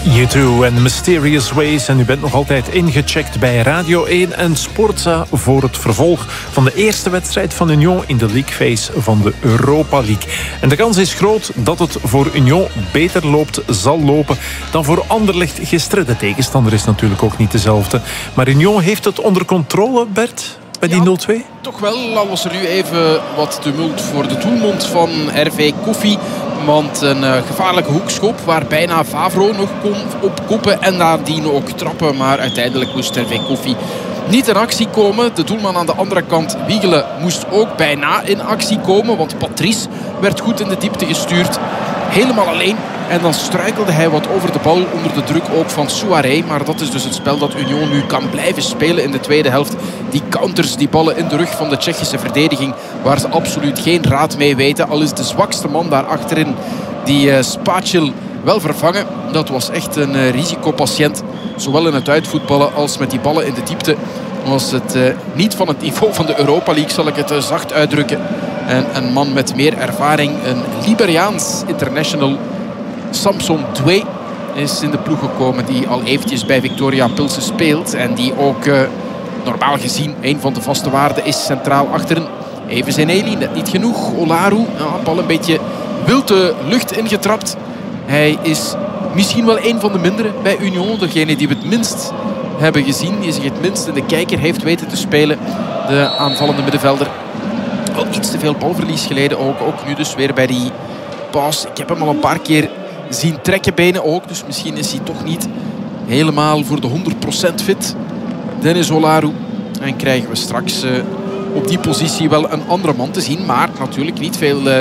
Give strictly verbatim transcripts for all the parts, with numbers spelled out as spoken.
U twee en Mysterious Ways. En u bent nog altijd ingecheckt bij Radio één en Sportza voor het vervolg van de eerste wedstrijd van Union in de League Phase van de Europa League. En de kans is groot dat het voor Union beter loopt, zal lopen dan voor Anderlecht gisteren. De tegenstander is natuurlijk ook niet dezelfde. Maar Union heeft het onder controle, Bert, bij die ja, nul twee? Toch wel, al was er nu even wat tumult voor de doelmond van R V Koffie. Want een uh, gevaarlijke hoekschop waar bijna Favro nog kon opkoppen en nadien ook trappen. Maar uiteindelijk moest R V Koffie niet in actie komen. De doelman aan de andere kant, Wiegelen, moest ook bijna in actie komen. Want Patrice werd goed in de diepte gestuurd. Helemaal alleen. En dan struikelde hij wat over de bal onder de druk ook van Souaré. Maar dat is dus het spel dat Union nu kan blijven spelen in de tweede helft. Die counters, die ballen in de rug van de Tsjechische verdediging. Waar ze absoluut geen raad mee weten. Al is de zwakste man daar achterin, die uh, Spacil, wel vervangen. Dat was echt een uh, risicopatiënt. Zowel in het uitvoetballen als met die ballen in de diepte. Was het uh, niet van het niveau van de Europa League, zal ik het uh, zacht uitdrukken. En een man met meer ervaring, een Liberiaans international, Samson Doué, is in de ploeg gekomen, die al eventjes bij Victoria Pilsen speelt. En die ook uh, normaal gezien een van de vaste waarden is centraal achterin. Even Zeneli, net niet genoeg. Olaru, ja, bal een beetje wild de lucht ingetrapt. Hij is misschien wel een van de mindere bij Union. Degene die we het minst hebben gezien, die zich het minst in de kijker heeft weten te spelen. De aanvallende middenvelder. Wel iets te veel balverlies geleden ook. Ook nu dus weer bij die paas. Ik heb hem al een paar keer zien trekken, benen ook. Dus misschien is hij toch niet helemaal voor de honderd procent fit. Dennis Olaru. En krijgen we straks uh, op die positie wel een andere man te zien. Maar natuurlijk niet veel uh,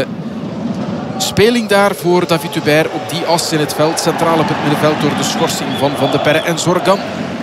speling daar voor David Hubert op die as in het veld. Centraal op het middenveld door de schorsing van Van de Perre en Zorgan.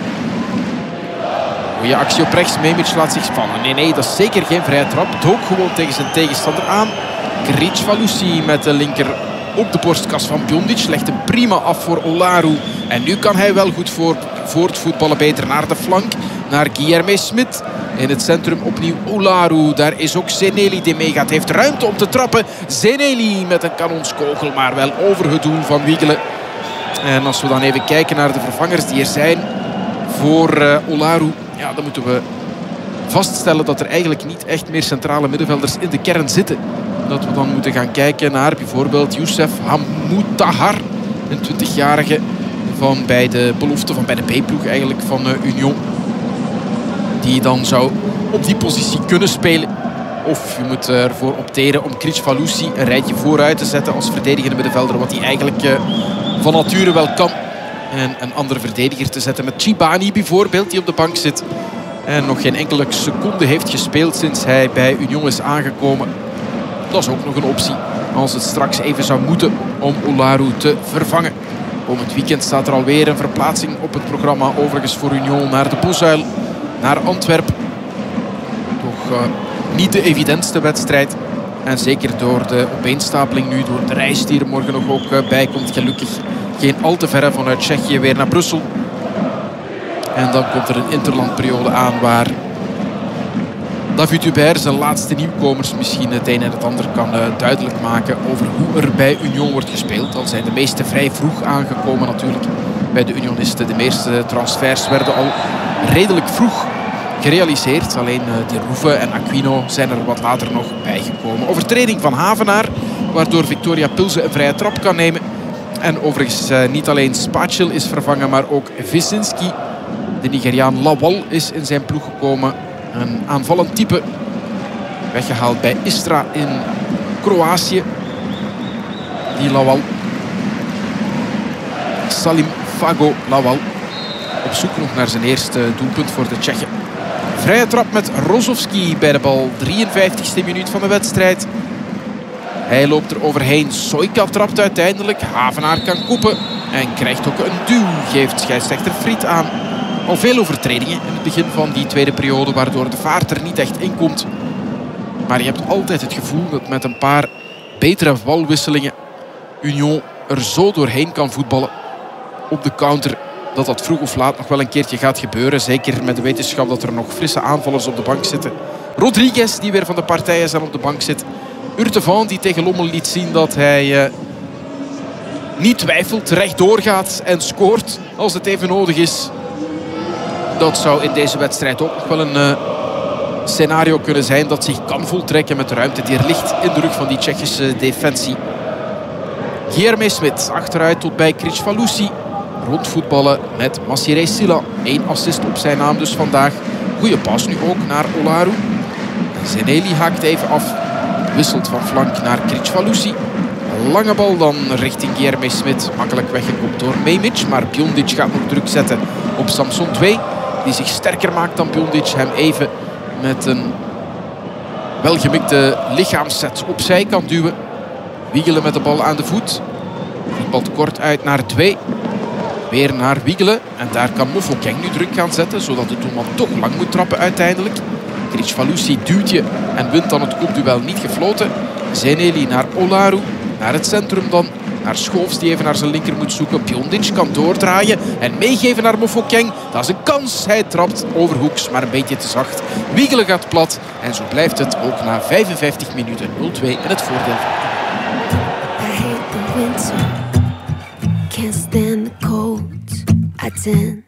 Goeie actie op rechts. Memic laat zich spannen. Nee, nee, dat is zeker geen vrije trap. Dook gewoon tegen zijn tegenstander aan. Kricvalusi met de linker op de borstkas van Bjondic. Legt hem prima af voor Olaru. En nu kan hij wel goed voor, voortvoetballen. Beter naar de flank. Naar Guilherme Smit. In het centrum opnieuw Olaru. Daar is ook Zeneli die meegaat. Heeft ruimte om te trappen. Zeneli met een kanonskogel. Maar wel over het doel van Wiegelen. En als we dan even kijken naar de vervangers die er zijn voor uh, Olaru. Ja, dan moeten we vaststellen dat er eigenlijk niet echt meer centrale middenvelders in de kern zitten. Dat we dan moeten gaan kijken naar bijvoorbeeld Youssef Hamoutahar. Een twintigjarige van bij de belofte van bij de B-ploeg eigenlijk van uh, Union. Die dan zou op die positie kunnen spelen. Of je moet ervoor opteren om Kricvalusi een rijtje vooruit te zetten als verdedigende middenvelder. Wat hij eigenlijk uh, van nature wel kan. En een andere verdediger te zetten met Chibani bijvoorbeeld, die op de bank zit. En nog geen enkele seconde heeft gespeeld sinds hij bij Union is aangekomen. Dat is ook nog een optie als het straks even zou moeten om Olaru te vervangen. Komend weekend staat er alweer een verplaatsing op het programma. Overigens voor Union naar de Bosuil, naar Antwerpen. Toch uh, niet de evidentste wedstrijd. En zeker door de opeenstapeling nu, door de reis die er morgen nog ook uh, bij komt. Gelukkig geen al te verre vanuit Tsjechië weer naar Brussel. En dan komt er een interlandperiode aan waar David Hubert zijn laatste nieuwkomers misschien het een en het ander kan uh, duidelijk maken over hoe er bij Union wordt gespeeld. Al zijn de meeste vrij vroeg aangekomen natuurlijk bij de Unionisten. De meeste transfers werden al redelijk vroeg gerealiseerd. Alleen uh, Di Rouve en Aquino zijn er wat later nog bijgekomen. Overtreding van Havenaar, waardoor Victoria Pilsen een vrije trap kan nemen. En overigens uh, niet alleen Spacil is vervangen, maar ook Visinski. De Nigeriaan Lawal is in zijn ploeg gekomen. Een aanvallend type. Weggehaald bij Istra in Kroatië. Die Lawal. Salim Fago Lawal. Op zoek nog naar zijn eerste doelpunt voor de Tsjechen. Vrije trap met Rozovski bij de bal. drieënvijftigste minuut van de wedstrijd. Hij loopt er overheen. Soika trapt uiteindelijk. Havenaar kan koppen. En krijgt ook een duw. Geeft scheidsrechter Fried aan. Al veel overtredingen in het begin van die tweede periode, waardoor de vaart er niet echt in komt. Maar je hebt altijd het gevoel dat met een paar betere balwisselingen Union er zo doorheen kan voetballen op de counter, dat dat vroeg of laat nog wel een keertje gaat gebeuren. Zeker met de wetenschap dat er nog frisse aanvallers op de bank zitten. Rodriguez, die weer van de partij is en op de bank zit. Urtevan, die tegen Lommel liet zien dat hij uh, niet twijfelt, rechtdoor gaat en scoort als het even nodig is. Dat zou in deze wedstrijd ook nog wel een uh, scenario kunnen zijn dat zich kan voltrekken met de ruimte die er ligt in de rug van die Tsjechische defensie. Guilherme Smit achteruit tot bij Kricfalusi. Rondvoetballen met Massiré Sylla. Eén assist op zijn naam dus vandaag. Goeie pas nu ook naar Olaru. Zeneli haakt even af. Wisselt van flank naar Kricfalusi. Lange bal dan richting Guilherme Smit. Makkelijk weggekopt door Memic. Maar Piondic gaat nog druk zetten op Samson twee. Die zich sterker maakt dan Piondic. Hem even met een welgemikte lichaamsset opzij kan duwen. Wiegelen met de bal aan de voet. Voetbalt kort uit naar twee. Weer naar Wiegelen. En daar kan Mofokeng nu druk gaan zetten. Zodat de doelman toch lang moet trappen uiteindelijk. Kricfalusi duwt je en wint dan het kopduel niet gefloten. Zeneli naar Olaru. Naar het centrum dan. Naar Schoofs die even naar zijn linker moet zoeken. Piondic kan doordraaien en meegeven naar Mofokeng. Dat is een kans. Hij trapt overhoeks, maar een beetje te zacht. Wiegelen gaat plat. En zo blijft het ook na vijfenvijftig minuten nul twee in het voordeel. I hate the winter. Can't stand the cold. I tend